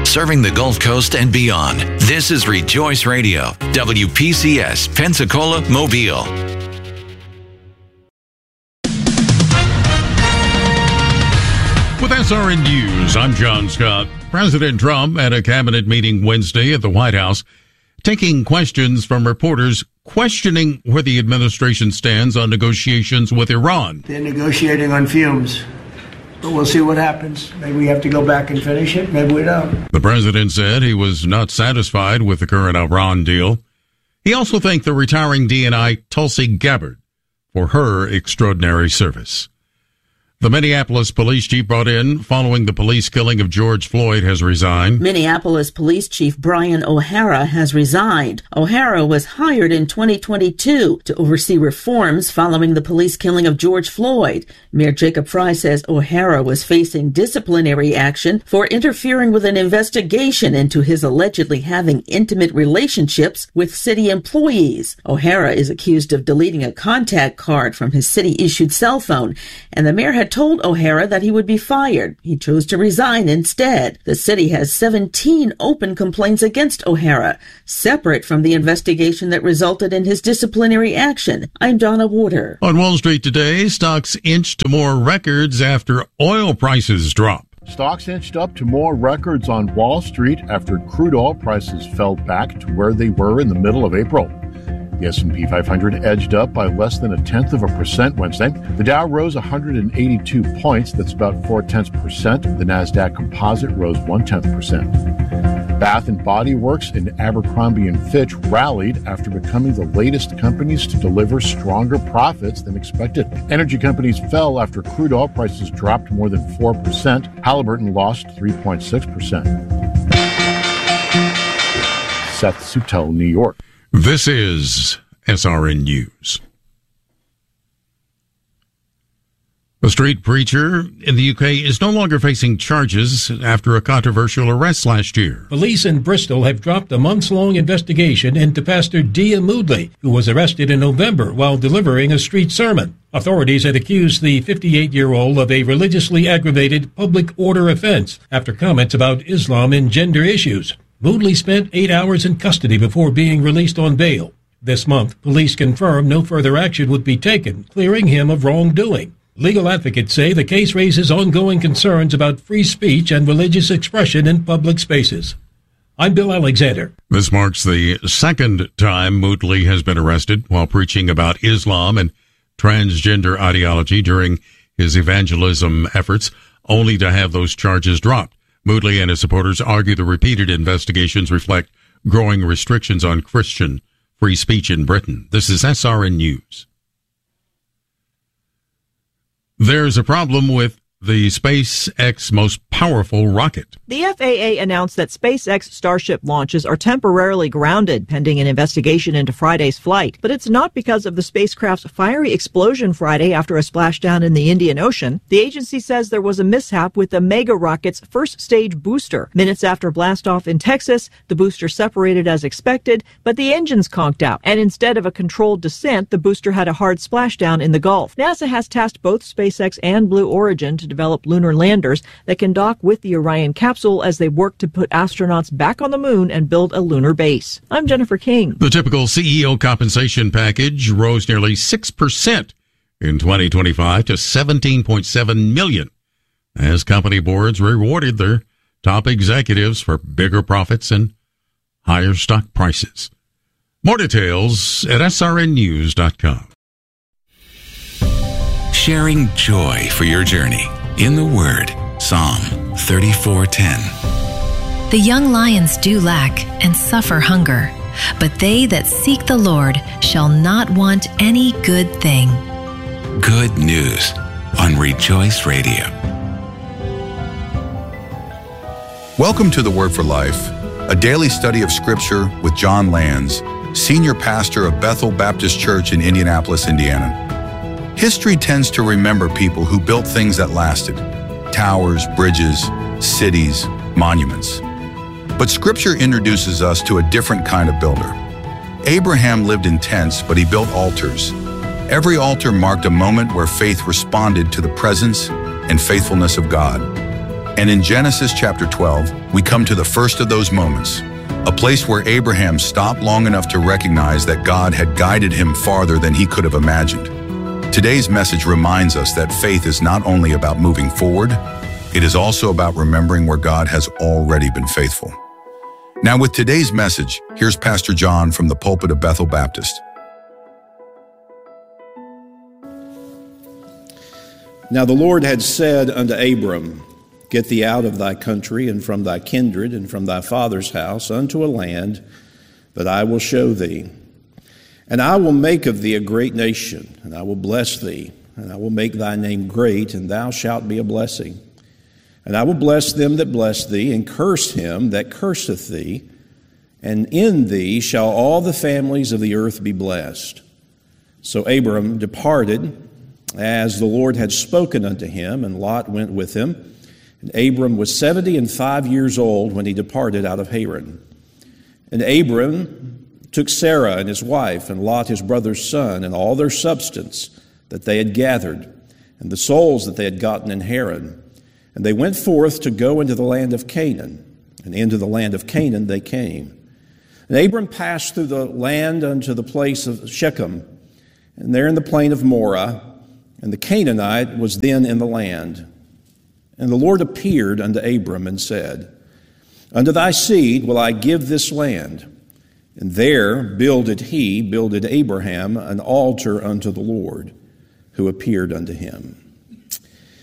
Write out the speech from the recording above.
serving the Gulf Coast and beyond. This is Rejoice Radio, WPCS, Pensacola, Mobile. With SRN News, I'm John Scott. President Trump at a cabinet meeting Wednesday at the White House, taking questions from reporters questioning where the administration stands on negotiations with Iran. They're negotiating on fumes, but we'll see what happens. Maybe we have to go back and finish it. Maybe we don't. The president said he was not satisfied with the current Iran deal. He also thanked the retiring DNI Tulsi Gabbard for her extraordinary service. The Minneapolis police chief brought in following the police killing of George Floyd has resigned. Minneapolis Police Chief Brian O'Hara has resigned. O'Hara was hired in 2022 to oversee reforms following the police killing of George Floyd. Mayor Jacob Fry says O'Hara was facing disciplinary action for interfering with an investigation into his allegedly having intimate relationships with city employees. O'Hara is accused of deleting a contact card from his city-issued cell phone, and the mayor had told O'Hara that he would be fired. He chose to resign instead. The city has 17 open complaints against O'Hara, separate from the investigation that resulted in his disciplinary action. I'm Donna Warder. On Wall Street today, stocks inched to more records after oil prices dropped. Stocks inched up to more records on Wall Street after crude oil prices fell back to where they were in the middle of April. The S&P 500 edged up by less than 0.1% Wednesday. The Dow rose 182 points. That's about 0.4%. The NASDAQ Composite rose 0.1%. Bath & Body Works and Abercrombie & Fitch rallied after becoming the latest companies to deliver stronger profits than expected. Energy companies fell after crude oil prices dropped more than 4%. Halliburton lost 3.6%. Seth Sutel, New York. This is SRN News. A street preacher in the UK is no longer facing charges after a controversial arrest last year. Police in Bristol have dropped a months-long investigation into Pastor Dia Moodley, who was arrested in November while delivering a street sermon. Authorities had accused the 58-year-old of a religiously aggravated public order offense after comments about Islam and gender issues. Moodley spent 8 hours in custody before being released on bail. This month, police confirmed no further action would be taken, clearing him of wrongdoing. Legal advocates say the case raises ongoing concerns about free speech and religious expression in public spaces. I'm Bill Alexander. This marks the second time Moodley has been arrested while preaching about Islam and transgender ideology during his evangelism efforts, only to have those charges dropped. Moodley and his supporters argue the repeated investigations reflect growing restrictions on Christian free speech in Britain. This is SRN News. There's a problem with the SpaceX most powerful rocket. The FAA announced that SpaceX Starship launches are temporarily grounded pending an investigation into Friday's flight. But it's not because of the spacecraft's fiery explosion Friday after a splashdown in the Indian Ocean. The agency says there was a mishap with the Mega rocket's first stage booster. Minutes after blastoff in Texas, the booster separated as expected, but the engines conked out. And instead of a controlled descent, the booster had a hard splashdown in the Gulf. NASA has tasked both SpaceX and Blue Origin to develop lunar landers that can dock with the Orion capsule as they work to put astronauts back on the moon and build a lunar base. I'm Jennifer King. The typical CEO compensation package rose nearly 6% in 2025 to $17.7 million as company boards rewarded their top executives for bigger profits and higher stock prices. More details at srnnews.com. Sharing joy for your journey in the Word. Psalm 34:10. The young lions do lack and suffer hunger, but they that seek the Lord shall not want any good thing. Good news on Rejoice Radio. Welcome to the Word for Life, a daily study of Scripture with John Lands, Senior Pastor of Bethel Baptist Church in Indianapolis, Indiana. History tends to remember people who built things that lasted: towers, bridges, cities, monuments. But Scripture introduces us to a different kind of builder. Abraham lived in tents, but he built altars. Every altar marked a moment where faith responded to the presence and faithfulness of God. And in Genesis chapter 12, we come to the first of those moments, a place where Abraham stopped long enough to recognize that God had guided him farther than he could have imagined. Today's message reminds us that faith is not only about moving forward, it is also about remembering where God has already been faithful. Now with today's message, here's Pastor John from the pulpit of Bethel Baptist. Now the Lord had said unto Abram, Get thee out of thy country and from thy kindred and from thy father's house unto a land that I will show thee. And I will make of thee a great nation, and I will bless thee, and I will make thy name great, and thou shalt be a blessing. And I will bless them that bless thee, and curse him that curseth thee, and in thee shall all the families of the earth be blessed. So Abram departed, as the Lord had spoken unto him, and Lot went with him. And Abram was 75 years old when he departed out of Haran. And Abram took Sarah and his wife, and Lot his brother's son, and all their substance that they had gathered, and the souls that they had gotten in Haran. And they went forth to go into the land of Canaan, and into the land of Canaan they came. And Abram passed through the land unto the place of Shechem, and there in the plain of Moreh, and the Canaanite was then in the land. And the Lord appeared unto Abram and said, Unto thy seed will I give this land. And there builded Abraham an altar unto the Lord, who appeared unto him.